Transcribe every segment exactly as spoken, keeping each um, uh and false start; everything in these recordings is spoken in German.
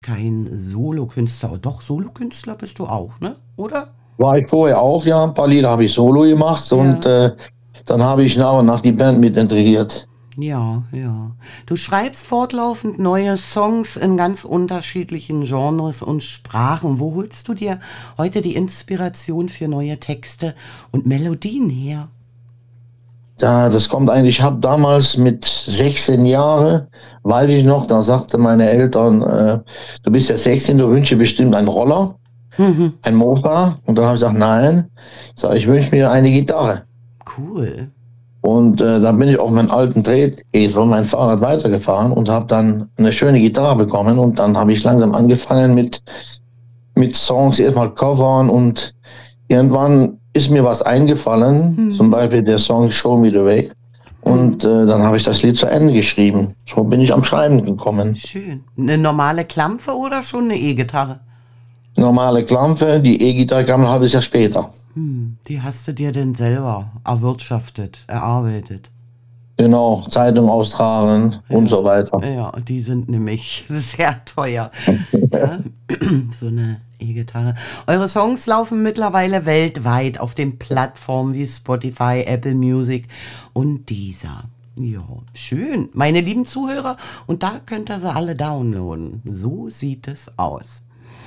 Kein Solokünstler. Doch, Solokünstler bist du auch, ne? Oder? War ich vorher auch, ja. Ein paar Lieder habe ich solo gemacht und Ja. äh, dann habe ich nach und nach die Band mit integriert. Ja, ja. Du schreibst fortlaufend neue Songs in ganz unterschiedlichen Genres und Sprachen. Wo holst du dir heute die Inspiration für neue Texte und Melodien her? Ja, das kommt eigentlich, ich habe damals mit sechzehn Jahren, weiß ich noch, da sagte meine Eltern, äh, du bist ja sechzehn, du wünschst dir bestimmt einen Roller, Mhm. ein Mofa. Und dann habe ich gesagt, nein. Ich sage, ich wünsche mir eine Gitarre. Cool. Und äh, dann bin ich auf meinen alten Tretesel, mein Fahrrad weitergefahren und habe dann eine schöne Gitarre bekommen. Und dann habe ich langsam angefangen mit, mit Songs erstmal covern und irgendwann ist mir was eingefallen, zum Mhm. Beispiel der Song Show Me the Way. Und Mhm. äh, dann habe ich das Lied zu Ende geschrieben. So bin ich am Schreiben gekommen. Schön. Eine normale Klampfe oder schon eine E-Gitarre? Normale Klampe, die E-Gitarre kam ein halbes Jahr später. Hm, die hast du dir denn selber erwirtschaftet, erarbeitet? Genau, Zeitung austragen und Ja, so weiter. ja, die sind nämlich sehr teuer. Ja, so eine E-Gitarre. Eure Songs laufen mittlerweile weltweit auf den Plattformen wie Spotify, Apple Music und Deezer. Ja, schön. Meine lieben Zuhörer, und da könnt ihr sie alle downloaden. So sieht es aus.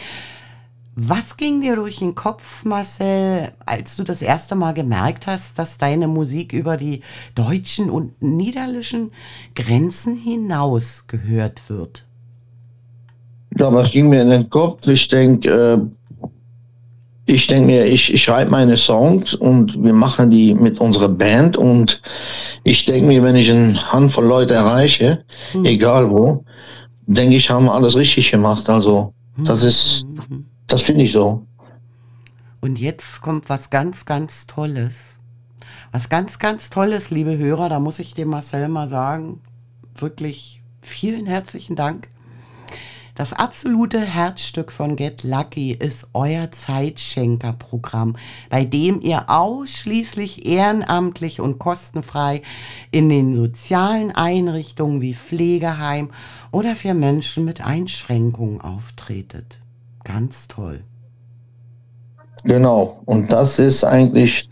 Was ging dir durch den Kopf, Marcel, als du das erste Mal gemerkt hast, dass deine Musik über die deutschen und niederländischen Grenzen hinaus gehört wird? Ja, was ging mir in den Kopf? Ich denke, äh, ich denke mir, ich, ich schreibe meine Songs und wir machen die mit unserer Band und ich denke mir, wenn ich eine Handvoll Leute erreiche, Hm. egal wo, denke ich, haben wir alles richtig gemacht. Also, das Hm, ist, hm, hm. das finde ich so. Und jetzt kommt was ganz, ganz Tolles. Was ganz, ganz Tolles, liebe Hörer, da muss ich dem Marcel mal sagen, wirklich vielen herzlichen Dank. Das absolute Herzstück von Get Lucky ist euer Zeitschenker-Programm, bei dem ihr ausschließlich ehrenamtlich und kostenfrei in den sozialen Einrichtungen wie Pflegeheim oder für Menschen mit Einschränkungen auftretet. Ganz toll. Genau. Und das ist eigentlich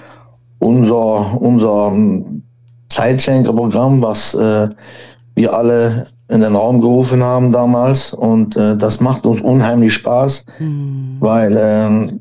unser, unser Zeitschenker-Programm, was äh, wir alle in den Raum gerufen haben damals. Und äh, das macht uns unheimlich Spaß, Hm. weil äh,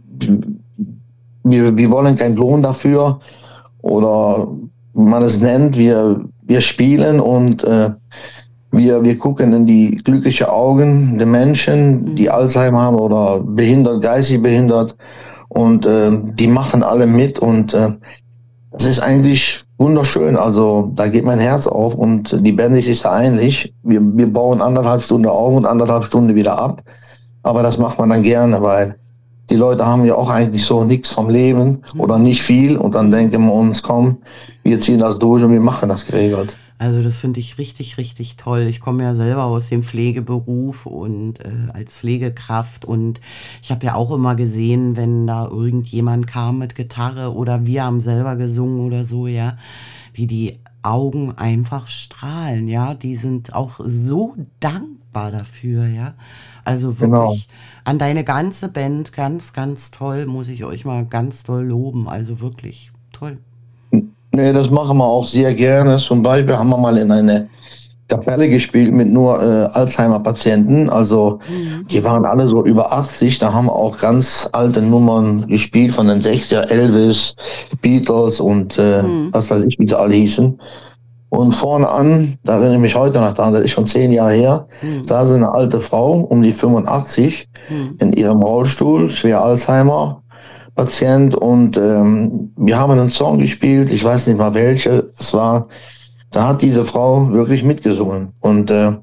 wir, wir wollen keinen Lohn dafür oder wie man es nennt. Wir, wir spielen und äh, wir, wir gucken in die glücklichen Augen der Menschen, die Hm. Alzheimer haben oder behindert, geistig behindert. Und äh, die machen alle mit und äh, das ist eigentlich wunderschön. Also da geht mein Herz auf und die Band ist da einig. Wir, wir bauen anderthalb Stunden auf und anderthalb Stunden wieder ab. Aber das macht man dann gerne, weil die Leute haben ja auch eigentlich so nichts vom Leben oder Hm. nicht viel. Und dann Hm. denken wir uns, komm, wir ziehen das durch und wir machen das geregelt. Also das finde ich richtig, richtig toll. Ich komme ja selber aus dem Pflegeberuf und äh, als Pflegekraft und ich habe ja auch immer gesehen, wenn da irgendjemand kam mit Gitarre oder wir haben selber gesungen oder so, ja, wie die Augen einfach strahlen, ja. Die sind auch so dankbar dafür, ja. Also Genau. wirklich an deine ganze Band, ganz, ganz toll, muss ich euch mal ganz toll loben. Also wirklich toll. Nee, das machen wir auch sehr gerne. Zum Beispiel haben wir mal in eine Kapelle gespielt mit nur äh, Alzheimer-Patienten. Also Mhm. die waren alle so über achtzig. Da haben wir auch ganz alte Nummern gespielt von den sechziger, Elvis, Beatles und äh, Mhm. was weiß ich, wie sie alle hießen. Und vorne an, da erinnere ich mich heute noch dran, das ist schon zehn Jahre her, Mhm. da ist eine alte Frau um die fünfundachtzig Mhm. in ihrem Rollstuhl, schwer Alzheimer. Patient und ähm, wir haben einen Song gespielt, ich weiß nicht mal welche, es war, da hat diese Frau wirklich mitgesungen und äh,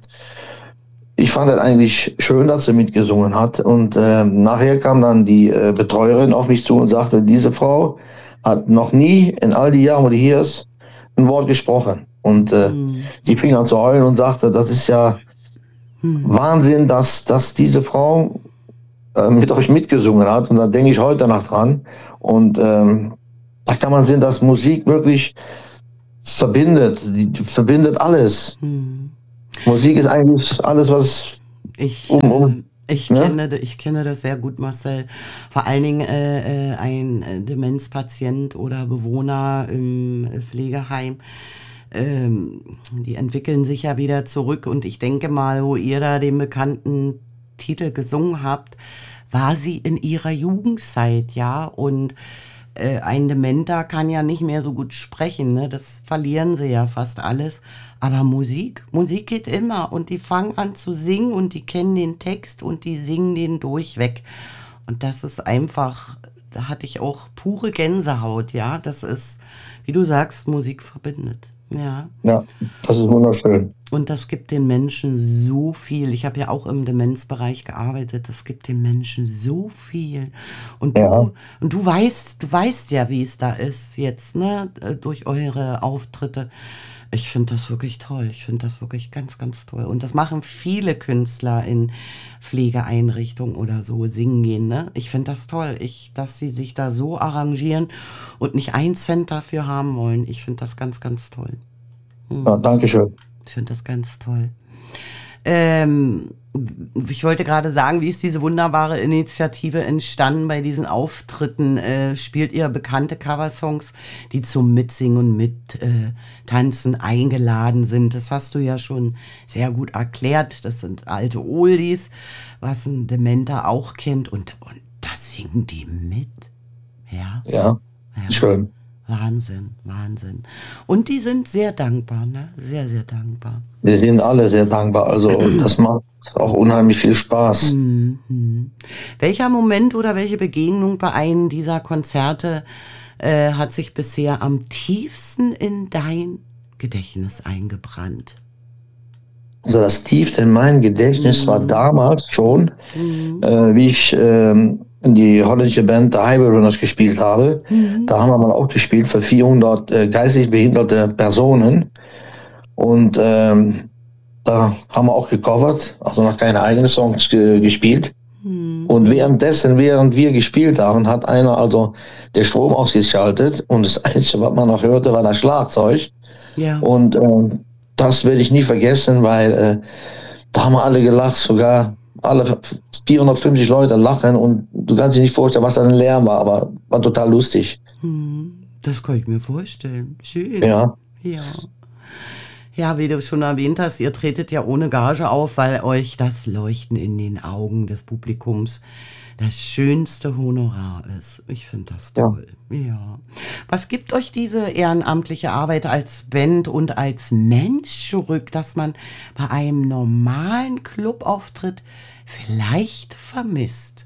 ich fand es eigentlich schön, dass sie mitgesungen hat und äh, nachher kam dann die äh, Betreuerin auf mich zu und sagte, diese Frau hat noch nie in all die Jahren, wo die hier ist, ein Wort gesprochen und äh, Mhm. sie fing an zu heulen und sagte, das ist ja Mhm. Wahnsinn, dass, dass diese Frau äh, mit euch mitgesungen hat und da denke ich heute noch dran und ähm, da kann man sehen, dass Musik wirklich verbindet, die, die verbindet alles. Mhm. Musik ist eigentlich alles, was Ich, Um, äh, um, ich ne? kenne, ich kenne das sehr gut, Marcel. Vor allen Dingen äh, äh, ein äh, Demenzpatient oder Bewohner im äh, Pflegeheim. Ähm, die entwickeln sich ja wieder zurück und ich denke mal, wo ihr da den bekannten Titel gesungen habt, war sie in ihrer Jugendzeit, ja. Und äh, ein Dementer kann ja nicht mehr so gut sprechen, ne? Das verlieren sie ja fast alles. Aber Musik, Musik geht immer und die fangen an zu singen und die kennen den Text und die singen den durchweg. Und das ist einfach, da hatte ich auch pure Gänsehaut, ja. Das ist, wie du sagst, Musik verbindet. Ja. Ja, das ist wunderschön. Und das gibt den Menschen so viel. Ich habe ja auch im Demenzbereich gearbeitet. Das gibt den Menschen so viel. Und Ja, du, und du weißt, du weißt ja, wie es da ist jetzt, ne, äh, durch eure Auftritte. Ich finde das wirklich toll. Ich finde das wirklich ganz, ganz toll. Und das machen viele Künstler in Pflegeeinrichtungen oder so, singen gehen, ne? Ich finde das toll, ich, dass sie sich da so arrangieren und nicht einen Cent dafür haben wollen. Ich finde das ganz, ganz toll. ja, danke schön. Ich finde das ganz toll. Ähm, ich wollte gerade sagen, wie ist diese wunderbare Initiative entstanden bei diesen Auftritten? Äh, spielt ihr bekannte Coversongs, die zum Mitsingen und Mittanzen äh, Tanzen eingeladen sind? Das hast du ja schon sehr gut erklärt. Das sind alte Oldies, was ein Dementer auch kennt. Und, und da singen die mit. Ja, Ja, ja. schön. Wahnsinn, Wahnsinn. Und die sind sehr dankbar, ne? Sehr, sehr dankbar. Wir sind alle sehr dankbar. Also das macht auch unheimlich viel Spaß. Mhm. Welcher Moment oder welche Begegnung bei einem dieser Konzerte äh, hat sich bisher am tiefsten in dein Gedächtnis eingebrannt? Also das tiefste in meinem Gedächtnis war damals schon, Mhm. äh, wie ich ähm, in die holländische Band The Highway Runners gespielt habe. Mhm. Da haben wir mal auch gespielt für vierhundert äh, geistig behinderte Personen. Und ähm, da haben wir auch gecovert, also noch keine eigenen Songs ge gespielt. Mhm. Und währenddessen, während wir gespielt haben, hat einer also den Strom ausgeschaltet und das Einzige, was man noch hörte, war das Schlagzeug. Ja. Und ähm, das werde ich nie vergessen, weil äh, da haben wir alle gelacht, sogar alle vierhundertfünfzig Leute lachen und du kannst dir nicht vorstellen, was das ein Lärm war, aber war total lustig. Mhm. Das kann ich mir vorstellen. Schön. Ja, Ja. Ja, wie du schon erwähnt hast, ihr tretet ja ohne Gage auf, weil euch das Leuchten in den Augen des Publikums das schönste Honorar ist. Ich finde das ja. toll. Ja. Was gibt euch diese ehrenamtliche Arbeit als Band und als Mensch zurück, dass man bei einem normalen Clubauftritt vielleicht vermisst?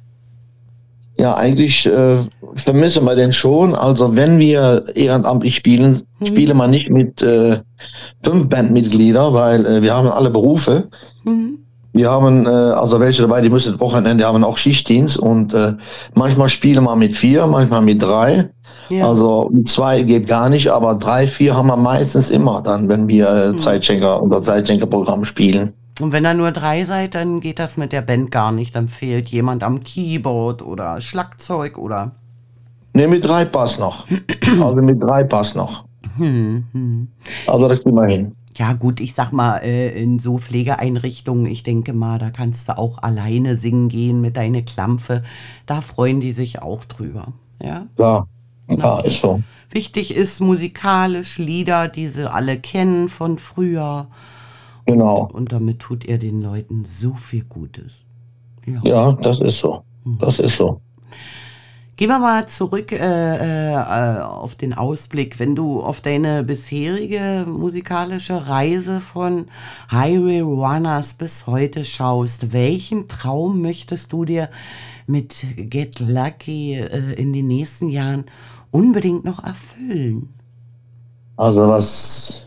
Ja, eigentlich äh, vermissen wir den schon. Also wenn wir ehrenamtlich spielen, Mhm. spielen wir nicht mit äh, fünf Bandmitglieder, weil äh, wir haben alle Berufe. Mhm. Wir haben äh, also welche dabei, die müssen Wochenende haben auch Schichtdienst und äh, manchmal spielen wir mit vier, manchmal mit drei. Ja. Also mit zwei geht gar nicht, aber drei, vier haben wir meistens immer dann, wenn wir äh, Zeitschenker unser Zeitschenker-Programm spielen. Und wenn ihr nur drei seid, dann geht das mit der Band gar nicht. Dann fehlt jemand am Keyboard oder Schlagzeug oder. Ne, mit drei passt noch. Also mit drei passt noch. Hm, hm. Also das kriegen wir hin. Ja, gut, ich sag mal, äh, in so Pflegeeinrichtungen, ich denke mal, da kannst du auch alleine singen gehen mit deiner Klampfe. Da freuen die sich auch drüber. Ja. Klar, ja, ist so. Wichtig ist musikalisch Lieder, die sie alle kennen von früher. Genau. Und damit tut ihr den Leuten so viel Gutes. Ja. Ja, das ist so. Das ist so. Gehen wir mal zurück äh, äh, auf den Ausblick. Wenn du auf deine bisherige musikalische Reise von Highway Runners bis heute schaust, welchen Traum möchtest du dir mit Get Lucky äh, in den nächsten Jahren unbedingt noch erfüllen? Also was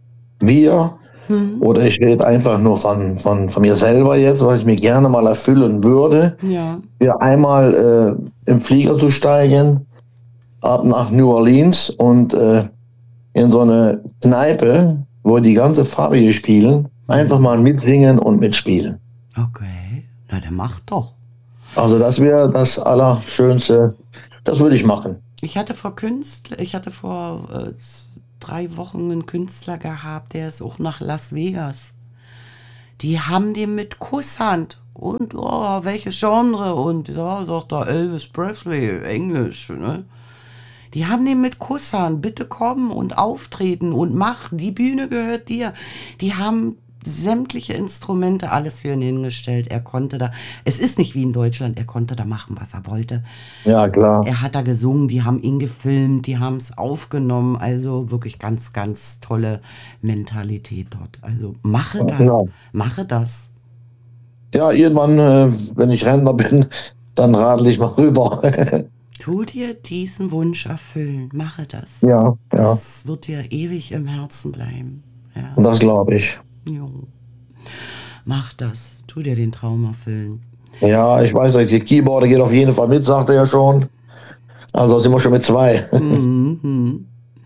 wir, Hm? oder ich rede einfach nur von, von, von mir selber jetzt, was ich mir gerne mal erfüllen würde, Ja. wäre einmal äh, im Flieger zu steigen, ab nach New Orleans und äh, in so eine Kneipe, wo die ganze Farbige spielen, einfach mal mitsingen und mitspielen. Okay. Na, dann mach doch. Also das wäre das Allerschönste, das würde ich machen. Ich hatte vor Künstler, ich hatte vor äh, drei Wochen einen Künstler gehabt, der ist auch nach Las Vegas. die haben den mit Kusshand und oh, welche Genre und ja, sagt da Elvis Presley, Englisch, ne? Die haben den mit Kusshand, bitte kommen und auftreten und mach, die Bühne gehört dir. Die haben sämtliche Instrumente, alles für ihn hingestellt. Er konnte da, es ist nicht wie in Deutschland, er konnte da machen, was er wollte. Ja, klar. Er hat da gesungen, die haben ihn gefilmt, die haben es aufgenommen. Also wirklich ganz, ganz tolle Mentalität dort. Also mache das, Ja, mache das. ja irgendwann, äh, wenn ich Rentner bin, dann radel ich mal rüber. Tu dir diesen Wunsch erfüllen, mache das. Ja, ja, Das wird dir ewig im Herzen bleiben. Ja, das glaube ich. jo. Mach das, tu dir den Traum erfüllen. Ja, ich weiß, der Keyboarder geht auf jeden Fall mit, sagt er ja schon. Also sind wir schon mit zwei. Mhm.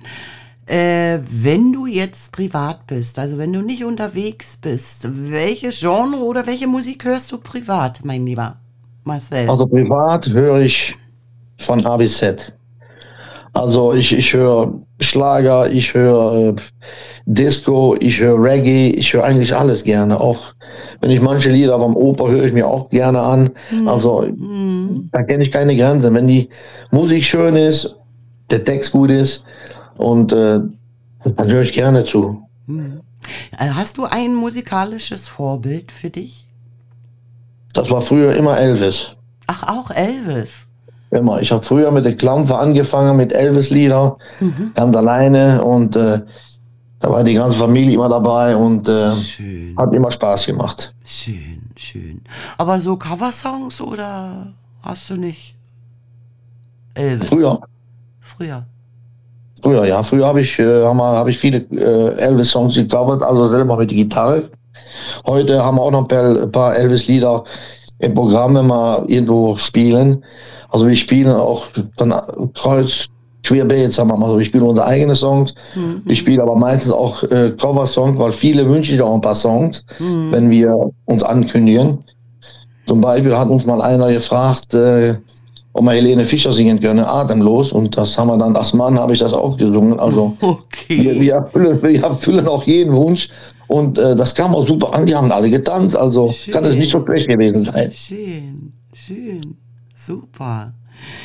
Äh, wenn du jetzt privat bist, also wenn du nicht unterwegs bist, welche Genre oder welche Musik hörst du privat, mein lieber Marcel? Also privat höre ich von A bis Z. Also ich, ich höre Schlager, ich höre äh, Disco, ich höre Reggae, ich höre eigentlich alles gerne. Auch wenn ich manche Lieder vom Oper höre ich mir auch gerne an. Also Mhm. da kenne ich keine Grenzen. Wenn die Musik schön ist, der Text gut ist und äh, dann höre ich gerne zu. Mhm. Äh, Hast du ein musikalisches Vorbild für dich? Das war früher immer Elvis. Ach, auch Elvis. Immer. Ich habe früher mit der Klampfe angefangen, mit Elvis-Lieder, Mhm. ganz alleine und äh, da war die ganze Familie immer dabei und äh, Schön, hat immer Spaß gemacht. schön, schön. Aber so Coversongs oder hast du nicht Elvis? Früher, Früher. früher, ja, früher habe ich, äh, hab hab ich viele äh, Elvis-Songs gecovert, also selber mit der Gitarre. Heute haben wir auch noch ein paar, ein paar Elvis-Lieder im Programm, wenn wir irgendwo spielen. Also wir spielen auch dann kreuz, querbeet, sagen wir mal so. Ich spiele unsere eigenen Songs. Mhm. Ich spiele aber meistens auch äh, Cover-Songs, weil viele wünschen sich auch ein paar Songs, Mhm. wenn wir uns ankündigen. Zum Beispiel hat uns mal einer gefragt, äh, ob wir Helene Fischer singen können, atemlos. Und das haben wir dann, als Mann habe ich das auch gesungen. Also wir, Okay. wir, erfüllen, wir erfüllen auch jeden Wunsch. Und äh, das kam auch super an, die haben alle getanzt. Also kann es nicht so Schön, schlecht gewesen sein. schön, schön. Super.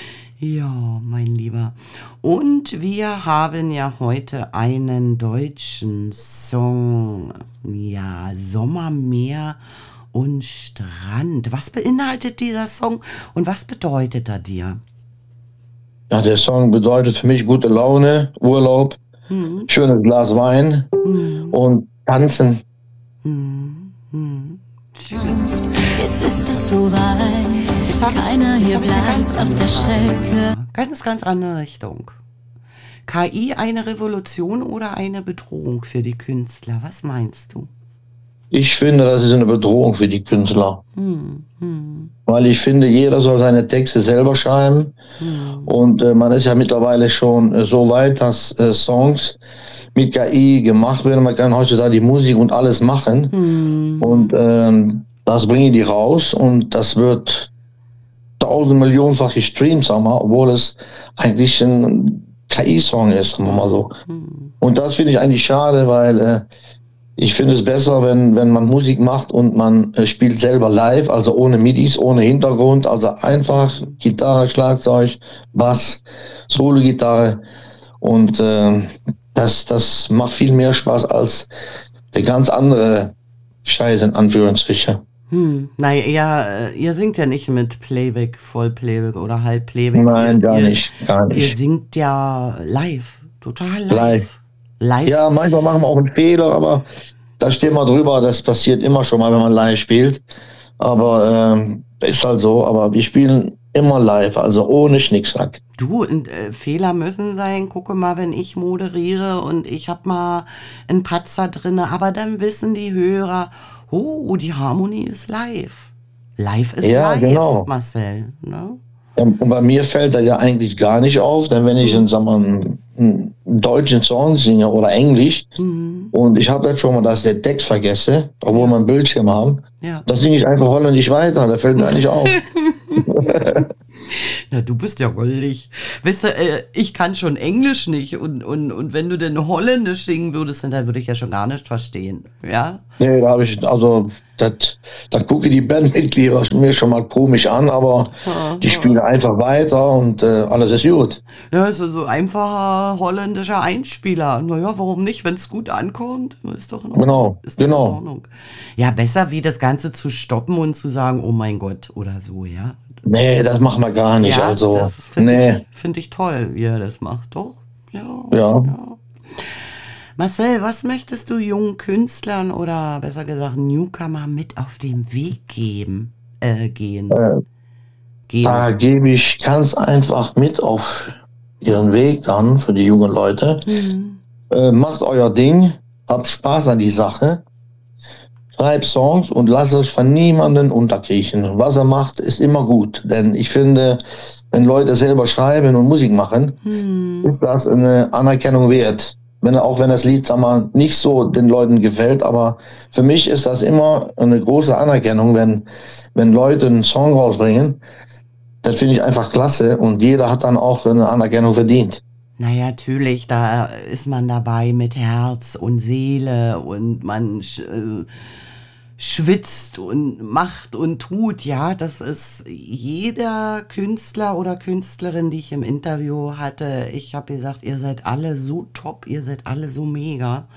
Ja, mein Lieber. Und wir haben ja heute einen deutschen Song. Ja, Sommermeer und Strand. Was beinhaltet dieser Song und was bedeutet er dir? Ja, der Song bedeutet für mich gute Laune, Urlaub, Hm, schönes Glas Wein hm, und tanzen. hm, hm. Schön. Jetzt ist es soweit, Jetzt hab ich- keiner jetzt hier hab ich eine ganz bleibt auf der andere Strecke. Frage. Ganz, ganz andere Richtung. K I eine Revolution oder eine Bedrohung für die Künstler? Was meinst du? Ich finde, das ist eine Bedrohung für die Künstler. Hm, hm, Weil ich finde, jeder soll seine Texte selber schreiben. hm, Und äh, man ist ja mittlerweile schon äh, so weit, dass äh, Songs mit K I gemacht werden. Man kann heutzutage die Musik und alles machen. hm. Und ähm, das bringen die raus und das wird tausend Millionenfach gestreamt, sagen wir, obwohl es eigentlich ein K I-Song ist, sagen wir mal so. Hm. Und das finde ich eigentlich schade, weil äh, ich finde es besser, wenn, wenn man Musik macht und man äh, spielt selber live, also ohne Midis, ohne Hintergrund, also einfach Gitarre, Schlagzeug, Bass, Solo-Gitarre und äh, das, das macht viel mehr Spaß als der ganz andere Scheiß in Anführungsstrichen. Hm. Naja, ihr singt ja nicht mit Playback, Vollplayback oder Halbplayback. Nein, ihr, gar ihr, nicht, gar Ihr nicht. singt ja live, total live. Live. Live. Ja, manchmal machen wir auch einen Fehler, aber da stehen wir drüber, das passiert immer schon mal, wenn man live spielt. Aber ähm, ist halt so, aber wir spielen immer live, also ohne Schnickschnack. Du, und, äh, Fehler müssen sein. Gucke mal, wenn ich moderiere und ich hab mal einen Patzer drinne, aber dann wissen die Hörer, oh, die Harmonie ist live. Live ist Ja, live, genau. Marcel. Ne? Und und bei mir fällt das ja eigentlich gar nicht auf, denn wenn ich einen, sagen wir, einen, einen deutschen Song singe oder Englisch Mhm. und ich habe das schon mal, dass ich den Text vergesse, obwohl Ja. wir einen Bildschirm haben, Ja. dann singe ich einfach holländisch weiter, das fällt mir nicht auf. Na, du bist ja goldig. Weißt du, äh, ich kann schon Englisch nicht und, und, und wenn du denn Holländisch singen würdest, dann würde ich ja schon gar nicht verstehen. Ja? Nee, da habe ich, also, das, da gucke die Bandmitglieder mir schon mal komisch an, aber die spielen einfach weiter und äh, alles ist gut. Ja, ist so einfacher holländischer Einspieler. Naja, warum nicht? Wenn es gut ankommt, ist doch in Ordnung. Genau, ist doch in genau. Ordnung. Ja, besser wie das Ganze zu stoppen und zu sagen, oh mein Gott, oder so, ja. Nee, das machen wir gar nicht. Ja, Also, das finde nee, ich, find ich toll, wie er das macht. Doch, ja, ja. ja. Marcel, was möchtest du jungen Künstlern oder besser gesagt Newcomer mit auf den Weg geben, äh, gehen? Äh, geben? Da gebe ich ganz einfach mit auf ihren Weg dann für die jungen Leute. Mhm. Äh, macht euer Ding, habt Spaß an die Sache, schreibt Songs und lasst euch von niemandem unterkriechen. Was er macht, ist immer gut. Denn ich finde, wenn Leute selber schreiben und Musik machen, Mhm. ist das eine Anerkennung wert. Wenn, auch wenn das Lied, sag mal, nicht so den Leuten gefällt, aber für mich ist das immer eine große Anerkennung, wenn, wenn Leute einen Song rausbringen. Das finde ich einfach klasse und jeder hat dann auch eine Anerkennung verdient. Naja, natürlich, da ist man dabei mit Herz und Seele und man sch äh, schwitzt und macht und tut, ja, das ist jeder Künstler oder Künstlerin, die ich im Interview hatte. Ich habe gesagt, ihr seid alle so top, ihr seid alle so mega.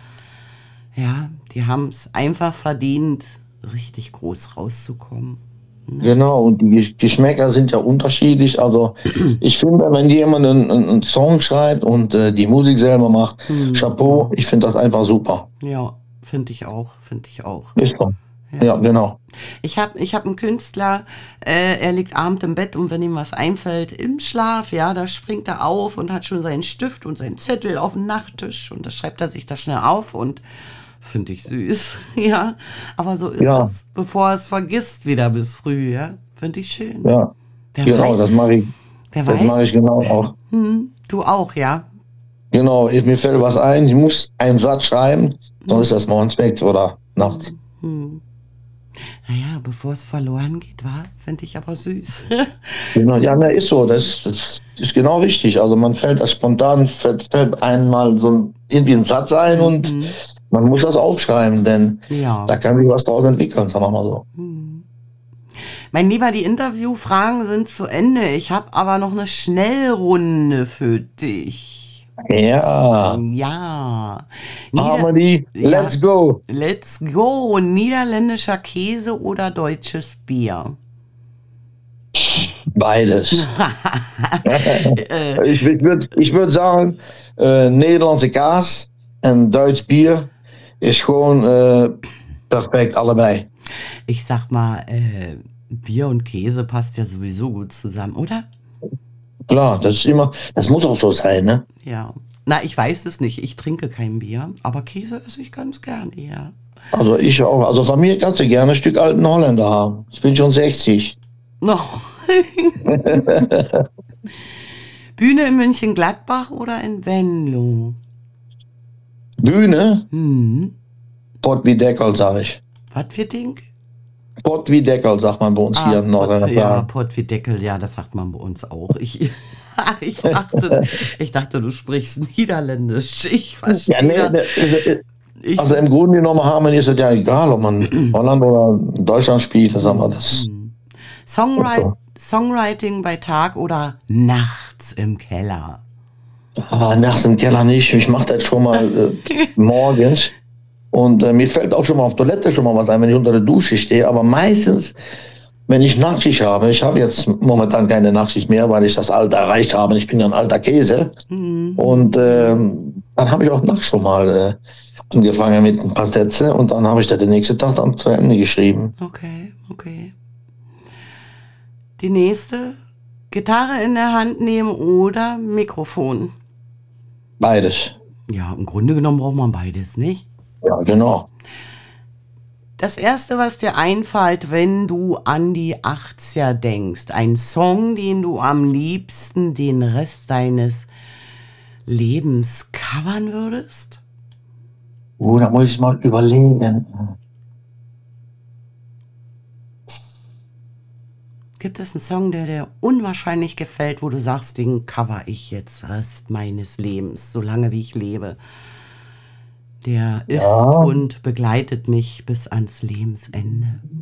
Ja, die haben es einfach verdient, richtig groß rauszukommen. Genau, und die Geschmäcker sind ja unterschiedlich. Also ich finde, wenn jemand einen, einen Song schreibt und äh, die Musik selber macht, Hm. Chapeau, ich finde das einfach super. Ja, finde ich auch, finde ich auch. Ist so. Ja. Ja, genau. Ich habe ich hab einen Künstler, äh, er liegt abends im Bett und wenn ihm was einfällt, im Schlaf, ja, da springt er auf und hat schon seinen Stift und seinen Zettel auf dem Nachttisch und da schreibt er sich das schnell auf und finde ich süß, ja. Aber so ist Ja. es, bevor er es vergisst wieder bis früh, ja. Finde ich schön. Ja, Wer genau, weiß, das mache ich. wer Das mache ich weiß, genau auch. hm, du auch, ja. Genau, ich, mir fällt was ein, ich muss einen Satz schreiben, sonst ist das morgens weg oder nachts. Hm. Naja, bevor es verloren geht, war, finde ich aber süß. Genau, ja, ne, ist so, das, das ist genau richtig. Also man fällt das spontan, fällt, fällt einmal so ein, irgendwie ein Satz ein und Mhm. man muss das aufschreiben, denn Ja. da kann sich was draus entwickeln, sagen wir mal so. Hm. Mein Lieber, die Interviewfragen sind zu Ende. Ich habe aber noch eine Schnellrunde für dich. Ja, Ja. Nieder Harmony, ja. let's go. Let's go. Niederländischer Käse oder deutsches Bier? Beides. Äh, Ich, ich würde ich würd sagen, äh, Nederlandse kaas en Duits Bier ist gewoon äh, perfekt, allebei. ich sag mal, äh, Bier und Käse passt ja sowieso gut zusammen, oder? Klar, das ist immer, das muss auch so sein, ne? Ja. Na, ich weiß es nicht. Ich trinke kein Bier, aber Käse esse ich ganz gerne, ja. Also ich auch. Also von mir kannst du gerne ein Stück alten Holländer haben. Ich bin schon sechzig. No. Bühne in München-Gladbach oder in Venlo? Bühne, Hm. Pott wie Deckel, sag ich. Was für Ding? Pott wie Deckel, sagt man bei uns hier in Pott, ja, Nordrhein-Westfalen. Pott wie Deckel, ja, das sagt man bei uns auch. Ich, ich, dachte, ich dachte, du sprichst Niederländisch. Ich verstehe. Ja, nee, das. ne, ist, ist, Ich, also im Grunde genommen haben wir ist es ja egal, ob man Holland oder Deutschland spielt, das haben wir das. hm. Songwri Songwriting bei Tag oder nachts im Keller? Ah, nachts im Keller nicht. Ich mache das schon mal äh, morgens. Und äh, mir fällt auch schon mal auf Toilette schon mal was ein, wenn ich unter der Dusche stehe. Aber meistens, wenn ich Nachtschicht habe, ich habe jetzt momentan keine Nachtschicht mehr, weil ich das Alter erreicht habe. Ich bin ja ein alter Käse. Hm. Und ähm, dann habe ich auch nachts schon mal äh, angefangen mit ein paar Sätze und dann habe ich das den nächsten Tag dann zu Ende geschrieben. Okay, okay. Die nächste, Gitarre in der Hand nehmen oder Mikrofon? Beides. Ja, im Grunde genommen braucht man beides, nicht? Ja, genau. Das erste, was dir einfällt, wenn du an die achtziger denkst, ein Song, den du am liebsten den Rest deines Lebens covern würdest? Oh, da muss ich mal überlegen. Gibt es einen Song, der dir unwahrscheinlich gefällt, wo du sagst, den cover ich jetzt Rest meines Lebens, solange wie ich lebe? Der ist Ja, und begleitet mich bis ans Lebensende.